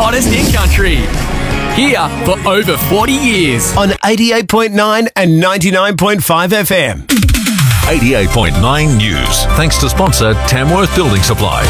hottest in country. Here for over 40 years. On 88.9 and 99.5 FM. 88.9 News. Thanks to sponsor Tamworth Building Supplies.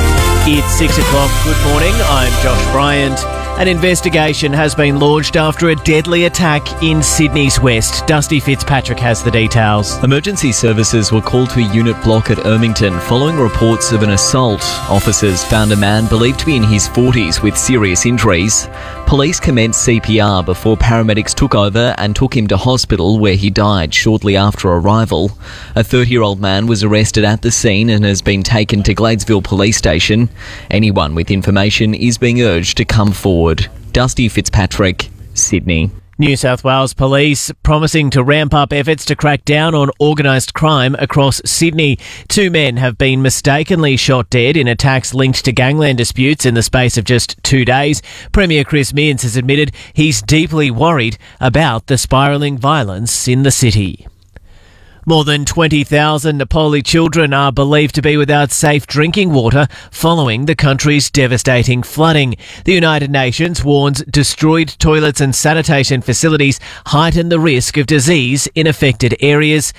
It's 6 o'clock. Good morning. I'm Josh Bryant. An investigation has been launched after a deadly attack in Sydney's west. Dusty Fitzpatrick has the details. Emergency services were called to a unit block at Ermington following reports of an assault. Officers found a man believed to be in his 40s with serious injuries. Police commenced CPR before paramedics took over and took him to hospital where he died shortly after arrival. A 30-year-old man was arrested at the scene and has been taken to Gladesville Police Station. Anyone with information is being urged to come forward. Dusty Fitzpatrick, Sydney. New South Wales Police promising to ramp up efforts to crack down on organised crime across Sydney. 2 men have been mistakenly shot dead in attacks linked to gangland disputes in the space of just 2 days. Premier Chris Minns has admitted he's deeply worried about the spiralling violence in the city. More than 20,000 Nepali children are believed to be without safe drinking water following the country's devastating flooding. The United Nations warns destroyed toilets and sanitation facilities heighten the risk of disease in affected areas.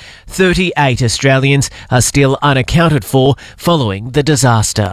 38 Australians are still unaccounted for following the disaster.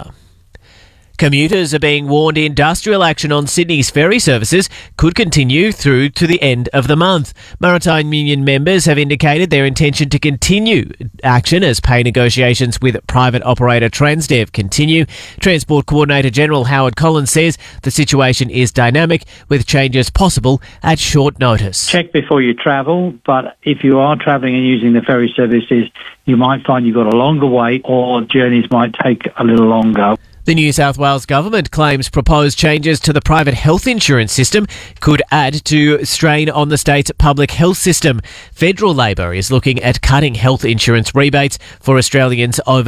Commuters are being warned industrial action on Sydney's ferry services could continue through to the end of the month. Maritime Union members have indicated their intention to continue action as pay negotiations with private operator Transdev continue. Transport Coordinator General Howard Collins says the situation is dynamic with changes possible at short notice. Check before you travel, but if you are travelling and using the ferry services, you might find you've got a longer wait or journeys might take a little longer. The New South Wales government claims proposed changes to the private health insurance system could add to strain on the state's public health system. Federal Labor is looking at cutting health insurance rebates for Australians over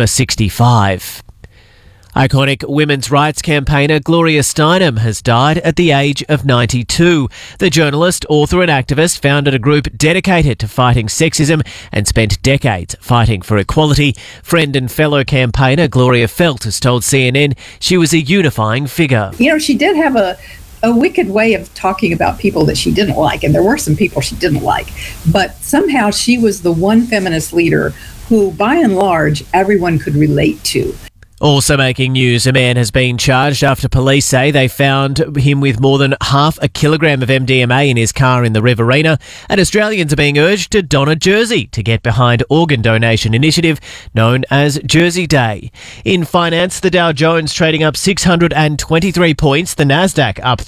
65. Iconic women's rights campaigner Gloria Steinem has died at the age of 92. The journalist, author and activist founded a group dedicated to fighting sexism and spent decades fighting for equality. Friend and fellow campaigner Gloria Felt has told CNN she was a unifying figure. You know, she did have a wicked way of talking about people that she didn't like, and there were some people she didn't like. But somehow she was the one feminist leader who, by and large, everyone could relate to. Also making news, a man has been charged after police say they found him with more than half a kilogram of MDMA in his car in the Riverina, and Australians are being urged to don a jersey to get behind organ donation initiative known as Jersey Day. In finance, the Dow Jones trading up 623 points, the Nasdaq up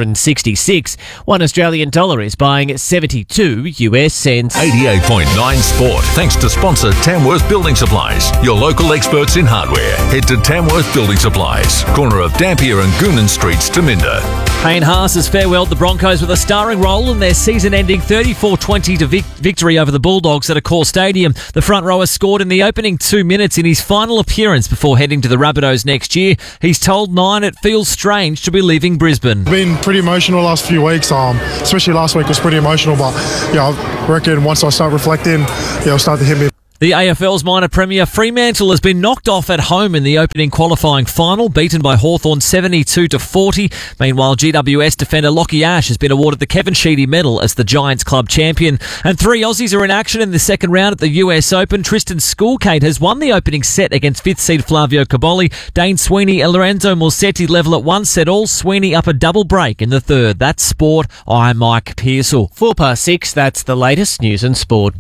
366. $1 Australian dollar is buying 72 US cents. 88.9 Sport. Thanks to sponsor Tamworth Building Supplies, your local experts in hardware. Head to Tamworth Building Supplies, corner of Dampier and Goonan Streets, Taminda. Payne Haas has farewelled the Broncos with a starring role in their season-ending 34-20 victory over the Bulldogs at Accor Stadium. The front rower scored in the opening 2 minutes in his final appearance before heading to the Rabbitohs next year. He's told Nine it feels strange to be leaving Brisbane. Been pretty emotional last few weeks, especially last week was pretty emotional, but I reckon once I start reflecting, it'll start to hit me. The AFL's minor premier Fremantle has been knocked off at home in the opening qualifying final, beaten by Hawthorn 72-40. Meanwhile, GWS defender Lockie Ash has been awarded the Kevin Sheedy Medal as the Giants club champion. And 3 Aussies are in action in the second round at the US Open. Tristan Schoolcate has won the opening set against 5th seed Flavio Caboli. Dane Sweeney and Lorenzo Musetti level at 1 set all. Sweeney up a double break in the third. That's sport. I'm Mike Pearsall. 6:04, that's the latest news and sport.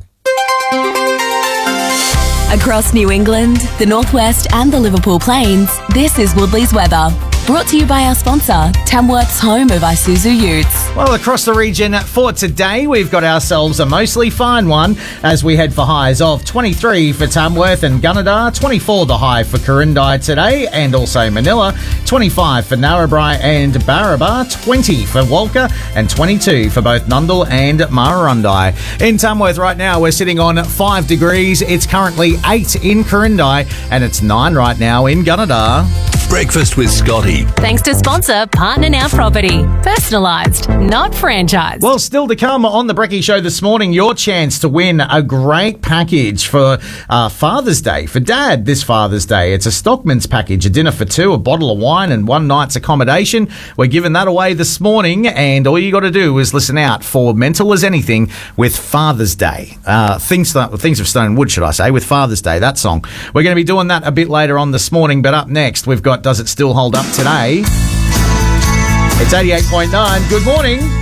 Across New England, the Northwest and the Liverpool Plains, this is Woodley's weather. Brought to you by our sponsor, Tamworth's home of Isuzu Utes. Well, across the region for today, we've got ourselves a mostly fine one as we head for highs of 23 for Tamworth and Gunnedah, 24 the high for Corindai today, and also Manila, 25 for Narrabri and Barraba, 20 for Walker, and 22 for both Nundle and Mararundai. In Tamworth right now, we're sitting on 5 degrees. It's currently 8 in Corindai, and it's 9 right now in Gunnedah. Breakfast with Scotty. Thanks to sponsor Partner Now Property. Personalised, not franchised. Well, still to come on the Brecky Show this morning, your chance to win a great package for Father's Day, for Dad this Father's Day. It's a Stockman's package, a dinner for two, a bottle of wine and one night's accommodation. We're giving that away this morning, and all you got to do is listen out for Mental as Anything with Father's Day. Things of Stone Wood, should I say, with Father's Day, that song. We're going to be doing that a bit later on this morning, but up next, we've got Does It Still Hold Up Today? It's 88.9. Good morning.